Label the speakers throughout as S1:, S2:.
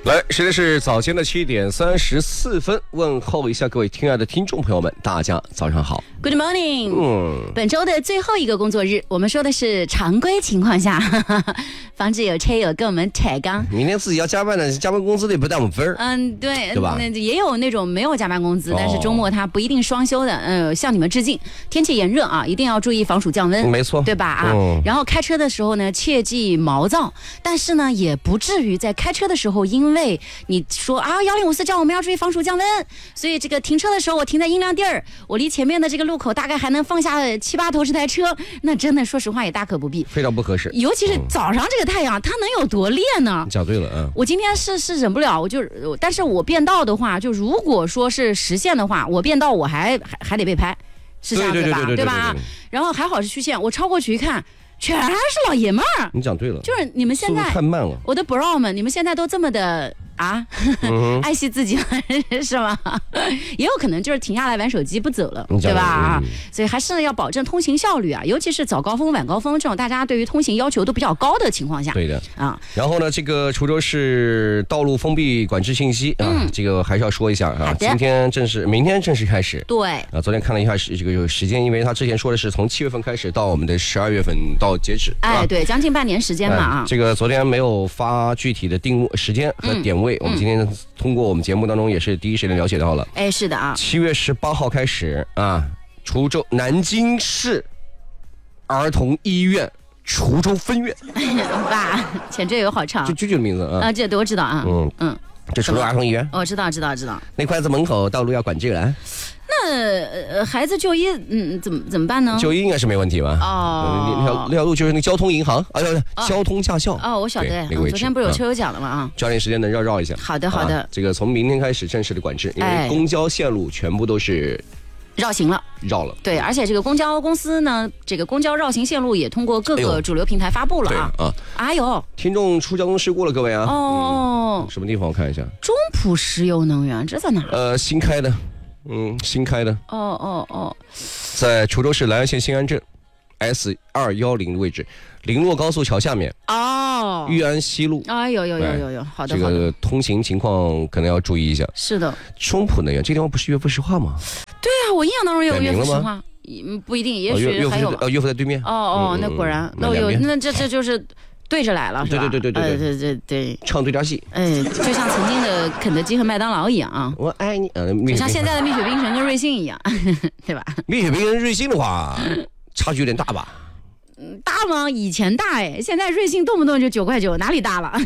S1: 来，现在是早间的7:34，问候一下各位亲爱的听众朋友们，大家早上好。
S2: Good morning。本周的最后一个工作日，我们说的是常规情况下，防止有车友跟我们抬杠。
S1: 明天自己要加班的，加班工资的也不带我们分儿。
S2: 对
S1: 吧？
S2: 那也有那种没有加班工资，但是周末他不一定双休的。向你们致敬。天气炎热啊，一定要注意防暑降温。
S1: 没错，
S2: 对吧？然后开车的时候呢，切忌毛躁，但是呢，也不至于在开车的时候，因为你说啊1054叫我们要注意防暑降温，所以这个停车的时候我停在阴凉地儿，我离前面的这个路口大概还能放下7-8头10台车，那真的说实话也大可不必，
S1: 非常不合适。
S2: 尤其是早上这个太阳，它能有多烈呢？
S1: 你讲对了，
S2: 我今天是忍不了，但是我变道的话，就如果说是实线的话，我变道我还得被拍，是这样子吧？对吧？然后还好是虚线，我超过去一看。全是老爷们儿，
S1: 你讲对了，
S2: 就是你们现在
S1: 太慢了，
S2: 我的 bro 们，你们现在都这么的爱惜自己了是吗？也有可能就是停下来玩手机不走了，对吧？所以还是要保证通行效率啊，尤其是早高峰、晚高峰这种大家对于通行要求都比较高的情况下。
S1: 对的啊。然后呢，这个滁州市道路封闭管制信息啊，这个还是要说一下啊。明天正式开始。对啊，昨天看了一下这个时间，因为他之前说的是从7月份开始到我们的12月份到截止。
S2: 对，将近半年时间嘛啊。
S1: 这个昨天没有发具体的时间和点位，我们今天通过我们节目当中也是第一时间了解到了。
S2: 是的啊。
S1: 7月18号开始啊，滁州南京市儿童医院滁州分院。
S2: 爸，前缀有好长。
S1: 就的名字啊。
S2: 这对我知道啊。
S1: 这滁州儿童医院。
S2: 知道。
S1: 那块子门口道路要管制了。
S2: 那孩子就医，怎么办呢？
S1: 就医应该是没问题吧？那条路就是那交通银行，交通驾校。
S2: 我晓得，昨天不是有车友讲了吗？啊，
S1: 抓紧时间能绕一下。
S2: 好的。
S1: 这个从明天开始正式的管制，因为公交线路全部都是
S2: 绕行了。对，而且这个公交公司呢，这个公交绕行线路也通过各个主流平台发布了啊。哎呦，
S1: 听众出交通事故了，各位啊。什么地方？我看一下。
S2: 中普石油能源，这在哪？
S1: 新开的。新开的。在滁州市莱阳县新安镇 S210的位置，林洛高速桥下面。裕安西路。
S2: 有，好的。
S1: 这个通行情况可能要注意一下。是的。中普能源这地方不是岳父石化吗？
S2: 对啊，我印象当中有岳父石化。不一定，也许还有。
S1: 岳父在对面。
S2: 那果然，那这就是。对着来了是吧？对，
S1: 唱对调戏。
S2: 就像曾经的肯德基和麦当劳一样啊。
S1: 我爱你。
S2: 就像现在的蜜雪冰城跟瑞幸一样，对吧？
S1: 蜜雪冰城跟瑞幸的话，差距有点大吧？
S2: 大吗？以前大现在瑞幸动不动就9.9块，哪里大了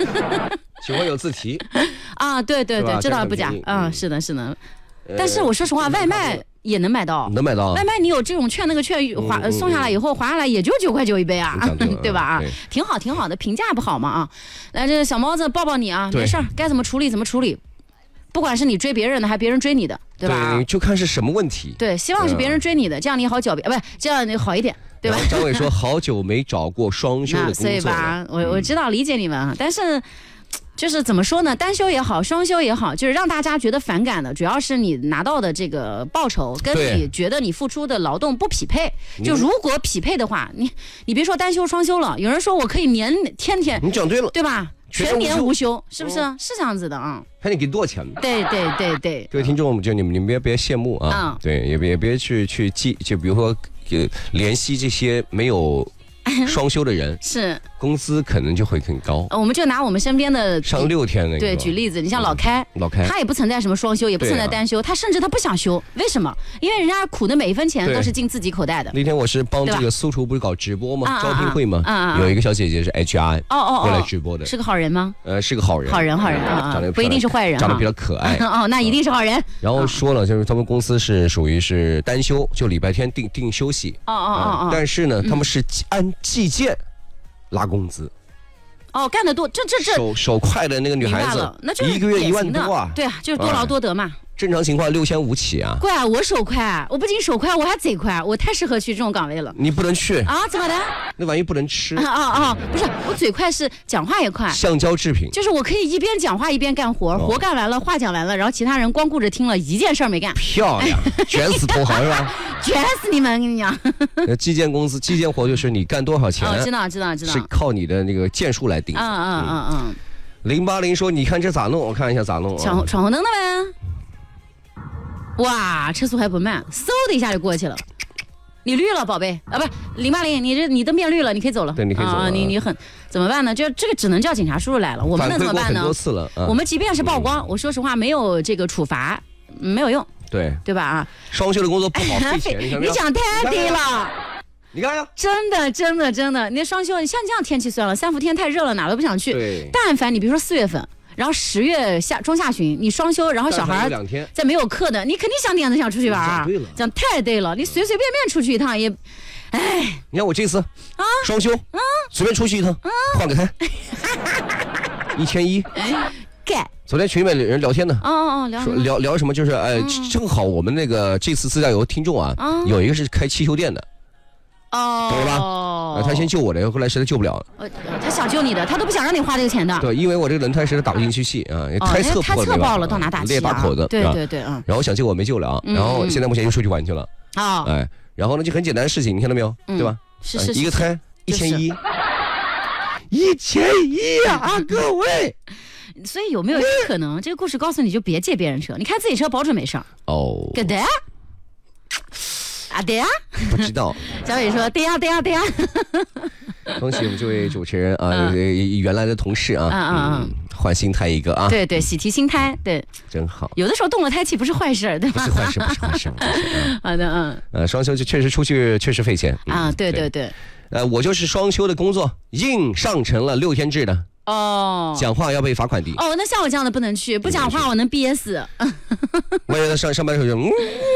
S1: ？9.9自提。
S2: 对，这倒不假。是的。但是我说实话，外卖也能买到。外卖你有这种券，那个券送下来以后划下来也就9.9块一杯啊，对吧？挺好的，评价不好嘛啊。来，这小猫子抱抱你啊，没事儿，该怎么处理怎么处理。不管是你追别人的，还是别人追你的，对吧？
S1: 对，就看是什么问题。
S2: 对，希望是别人追你的，这样你好狡辩，不是这样你好一点，对吧？
S1: 张伟说好久没找过双休的工作了。
S2: 所以吧，我知道理解你们啊，但是。就是怎么说呢，单休也好，双休也好，就是让大家觉得反感的，主要是你拿到的这个报酬跟你觉得你付出的劳动不匹配。就如果匹配的话，你别说单休双休了，有人说我可以天天，
S1: 你讲对了，
S2: 对吧？全年无休，是不是？是这样子的啊。
S1: 看你给多少钱嘛？
S2: 对。
S1: 各位听众，就你们别羡慕啊。对，也别去记，就比如说联系这些没有双休的人
S2: 是
S1: 工资可能就会很高。
S2: 我们就拿我们身边的
S1: 上6天那个
S2: 对举例子，你像老开，他也不存在什么双休，也不存在单休，他甚至他不想休，为什么？因为人家苦的每一分钱都是进自己口袋的。
S1: 那天我是帮这个苏厨不是搞直播吗？招聘会吗？有一个小姐姐是 HR 过来直播的，
S2: 是个好人吗？
S1: 是个好人
S2: 啊，不一定是坏人，
S1: 长得比较可爱。
S2: 那一定是好人。
S1: 然后说了，就是他们公司是属于是单休，就礼拜天定休息。但是呢，他们是按计件拉工资。
S2: 干得多，这
S1: 手快的那个女孩子，
S2: 那就是
S1: 1个月1万多啊。
S2: 对啊，就是多劳多得嘛。
S1: 正常情况6500起啊。
S2: 怪啊，我手快，我不仅手快，我还贼快，我太适合去这种岗位了。
S1: 你不能去
S2: 啊？怎么的？
S1: 那万一不能吃
S2: 不是，我嘴快是讲话也快。
S1: 橡胶制品，
S2: 就是我可以一边讲话一边干活，活干完了，话讲完了，然后其他人光顾着听了，一件事儿没干。
S1: 漂亮，卷死同行是吧？
S2: 卷死你们，跟你讲。
S1: 计件公司，计件活就是你干多少钱，
S2: 知道，
S1: 是靠你的那个件数来定。 080说你看这咋弄？我看一下咋弄。
S2: 闯红灯的呗。哇，车速还不慢，嗖的一下就过去了。你绿了，宝贝啊，不是080，你灯变绿了，你可以走了。
S1: 对，你可以走了。
S2: 啊，你怎么办呢？这个只能叫警察叔叔来了。我们能怎么办呢？
S1: 很多次了。
S2: 我们即便是曝光，我说实话没有这个处罚，没有用。对吧？啊，
S1: 双休的工作不好费钱，
S2: 你讲太低了。
S1: 你看呀，
S2: 真的，你双休，你像这样天气算了，3伏天太热了，哪都不想去。
S1: 对。
S2: 但凡你比如说4月份。然后10月中下旬你双休，然后小孩在没有课的，你肯定想点子想出去玩啊！讲太对了，你随便出去一趟也，哎，
S1: 你看我这次啊双休随便出去一趟换个胎，1100。
S2: 盖。
S1: 昨天群里面人聊天呢，聊什么？就是正好我们那个这次自驾游听众啊，有一个是开汽修店的。懂了吧？他先救我的，后来实在救不了了。
S2: 他想救你的，他都不想让你花这个钱的。
S1: 对，因为我这个轮胎实在打不进去气啊，胎侧
S2: 爆了，到哪打气？
S1: 裂大口子。
S2: 对，
S1: 然后想救我没救了啊，然后现在目前又出去玩去了。然后呢就很简单的事情，你看到没有？对吧？
S2: 是
S1: 一个胎1100啊，各位。
S2: 所以有没有可能，这个故事告诉你就别借别人车，你开自己车保准没事儿。
S1: 哦。
S2: 对的。啊，对呀，
S1: 不知道。
S2: 小伟说对呀。
S1: 恭喜我们这位主持人啊，原来的同事啊，换新胎一个啊。
S2: 对，喜提新胎，对，
S1: 真好。
S2: 有的时候动了胎气不是坏事，对吧？
S1: 不是坏事。
S2: 好的，
S1: 双休就确实出去确实费钱
S2: 啊。对。
S1: 我就是双休的工作硬上成了6天制的。讲话要被罚款的。
S2: 那像我这样的不能去，不讲话我能憋死。
S1: 万一他上班的时候就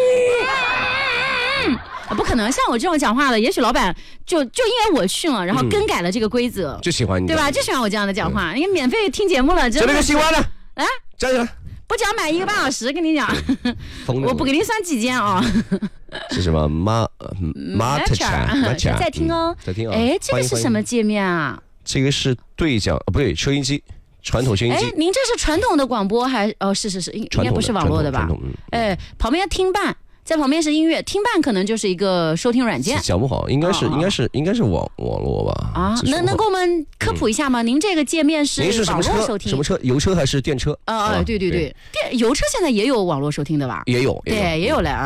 S2: 不可能，像我这种讲话的，也许老板就因为我去了，然后更改了这个规则，
S1: 就喜欢你，
S2: 对吧？就喜欢我这样的讲话，因为免费听节目了，真的。
S1: 这个喜欢的，站起来，
S2: 不讲满1个半小时，跟你讲，我不给你算几件啊。
S1: 是什么？Matcha，
S2: 在听哦，
S1: 在听啊。
S2: 这个是什么界面啊？
S1: 这个是对讲，不对，收音机，传统收音机。
S2: 您这是传统的广播还是，应该不是网络的吧？旁边听伴。在旁边是音乐，听伴可能就是一个收听软件。
S1: 讲不好，应该是网络吧？
S2: 能给我们科普一下吗？您这个界面是网络收听？
S1: 什么车？油车还是电车？
S2: 对，油车现在也有网络收听的吧？
S1: 也有，
S2: 对，也有了啊。